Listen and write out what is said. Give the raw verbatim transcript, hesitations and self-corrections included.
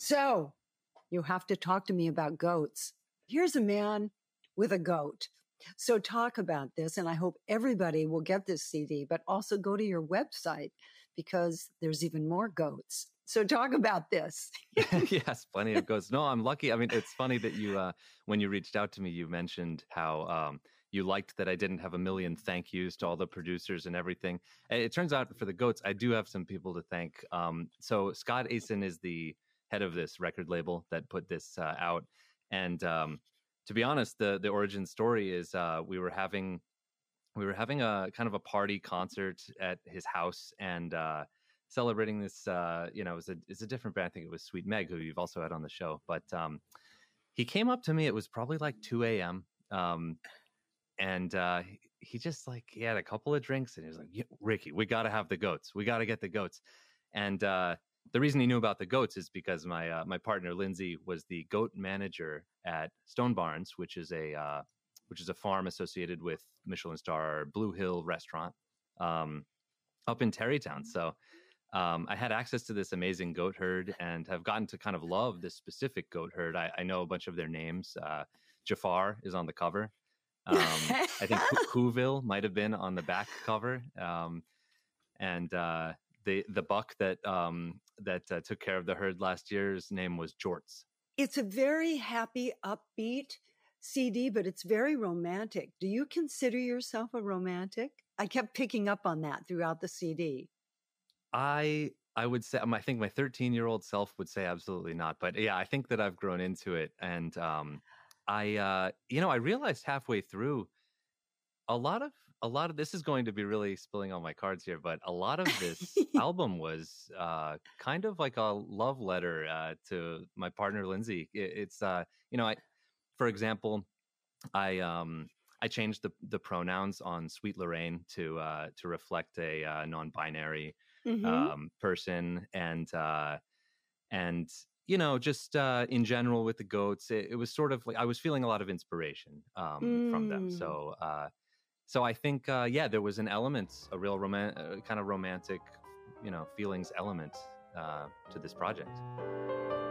So you have to talk to me about goats. Here's a man with a goat. So talk about this, and I hope everybody will get this C D, but also go to your website because there's even more goats. So talk about this. Yes, plenty of goats. No, I'm lucky. I mean, it's funny that you, uh, when you reached out to me, you mentioned how um, you liked that I didn't have a million thank yous to all the producers and everything. And it turns out for the goats, I do have some people to thank. Um, so Scott Aysen is the head of this record label that put this uh, out. And um, to be honest, the the origin story is uh, we were having we were having a kind of a party concert at his house and uh, celebrating this. Uh, you know, it was a it's a different band. I think it was Sweet Meg, who you've also had on the show. But um, he came up to me. It was probably like two a.m. Um, and uh, he, he just like he had a couple of drinks and he was like, yeah, "Ricky, we got to have the goats. We got to get the goats." And uh, the reason he knew about the goats is because my uh, my partner Lindsay was the goat manager at Stone Barns, which is a uh, which is a farm associated with Michelin star Blue Hill restaurant um, up in Terrytown. So um, I had access to this amazing goat herd and have gotten to kind of love this specific goat herd. I, I know a bunch of their names. Uh, Jafar is on the cover. Um, I think Whoville might have been on the back cover. Um, and uh, the the buck that um, that uh, took care of the herd last year's name was Jorts. It's a very happy, upbeat C D, but it's very romantic. Do you consider yourself a romantic? I kept picking up on that throughout the C D. I I would say I think my thirteen-year-old self would say absolutely not. But yeah, I think that I've grown into it. And um, I, uh, you know, I realized halfway through a lot of a lot of this is going to be really spilling on my cards here, but a lot of this album was uh, kind of like a love letter uh, to my partner Lindsay. It, it's uh, you know, I, for example, I um I changed the the pronouns on Sweet Lorraine to uh, to reflect a uh, non-binary Mm-hmm. um, person, and uh, and you know, just uh, in general with the goats, it, it was sort of like I was feeling a lot of inspiration um, Mm. from them. So. Uh, So I think, uh, yeah, there was an element, a real roman- uh, kind of romantic, you know, feelings element uh, to this project.